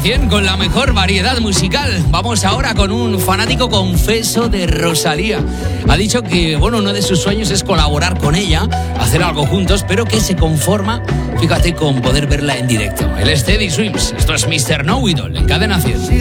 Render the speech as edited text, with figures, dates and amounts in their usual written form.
100 con la mejor variedad musical. Vamos ahora con un fanático confeso de Rosalía. Ha dicho que, uno de sus sueños es colaborar con ella, hacer algo juntos, pero que se conforma, fíjate, con poder verla en directo. Él es Teddy Swims. Esto es Mr. Know It All en Cadena 100.